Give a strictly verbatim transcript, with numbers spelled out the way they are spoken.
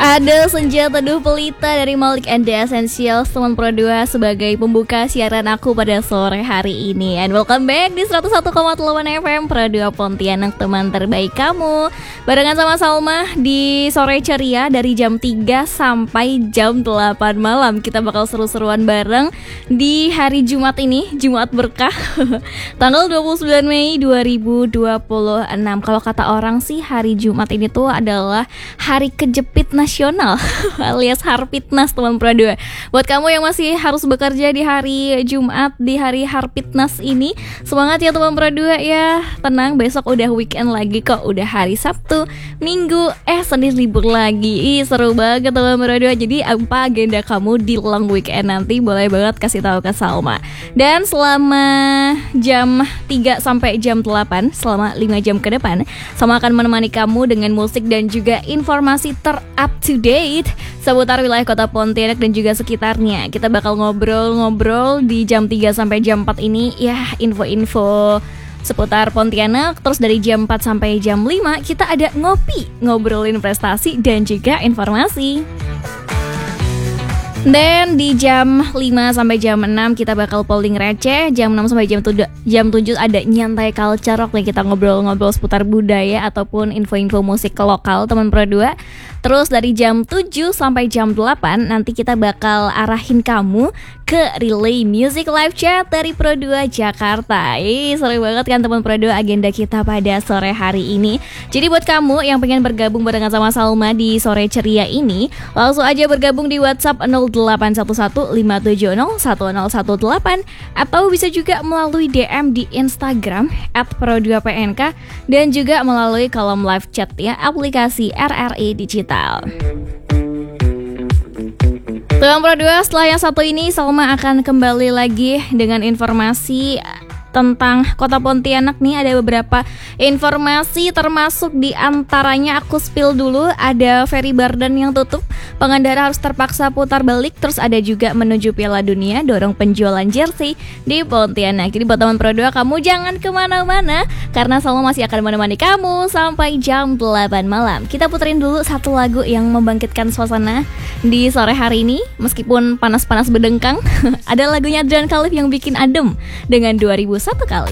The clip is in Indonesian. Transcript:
Ada Senja Teduh Pelita dari Malik and the Essentials, teman Pro dua, sebagai pembuka siaran aku pada sore hari ini. And welcome back di seratus satu koma delapan F M Pro dua Pontianak, teman terbaik kamu. Barengan sama Salma di sore ceria dari jam tiga sampai jam delapan malam. Kita bakal seru-seruan bareng di hari Jumat ini, Jumat berkah. Tanggal dua puluh sembilan Mei dua ribu dua puluh enam. Kalau kata orang sih hari Jumat ini tuh adalah hari kejepit nasional alias Harpitnas, teman Pro dua. Buat kamu yang masih harus bekerja di hari Jumat, di hari Harpitnas ini, semangat ya teman Pro dua ya. Tenang, besok udah weekend lagi kok. Udah hari Sabtu, Minggu, eh Senin libur lagi. Ih, seru banget teman Pro dua. Jadi apa agenda kamu di long weekend nanti, boleh banget kasih tahu ke Salma. Dan selama jam tiga sampai jam delapan, selama lima jam ke depan, Salma akan menemani kamu dengan musik dan juga informasi ter up to date seputar wilayah kota Pontianak dan juga sekitarnya. Kita bakal ngobrol-ngobrol di jam tiga sampai jam empat ini ya, info-info seputar Pontianak. Terus dari jam empat sampai jam lima kita ada ngopi, ngobrolin prestasi dan juga informasi. Dan di jam lima sampai jam enam kita bakal polling receh. Jam enam sampai jam tujuh, jam tujuh ada nyantai culture rock nih, kita ngobrol-ngobrol seputar budaya ataupun info-info musik lokal, teman Pro dua. Terus dari jam tujuh sampai jam delapan nanti kita bakal arahin kamu ke Relay Music Live Chat dari Pro dua Jakarta. Ih, seru banget kan teman Pro dua agenda kita pada sore hari ini. Jadi buat kamu yang pengen bergabung barengan sama Salma di sore ceria ini, langsung aja bergabung di WhatsApp nol delapan satu satu lima tujuh nol satu nol satu delapan atau bisa juga melalui D M di Instagram at pro dua P N K dan juga melalui kolom live chat ya aplikasi R R I Digital. Teman Pro dua, setelah yang satu ini Salma akan kembali lagi dengan informasi tentang kota Pontianak nih. Ada beberapa informasi, termasuk di antaranya aku spill dulu, ada ferry Bardan yang tutup, pengendara harus terpaksa putar balik. Terus ada juga menuju Piala Dunia, dorong penjualan jersey di Pontianak. Jadi buat teman Pro dua, kamu jangan kemana-mana karena Salma masih akan menemani kamu sampai jam delapan malam. Kita puterin dulu satu lagu yang membangkitkan suasana di sore hari ini meskipun panas-panas bedengkang. Ada lagunya Adrian Khalif yang bikin adem dengan dua ribu satu kali.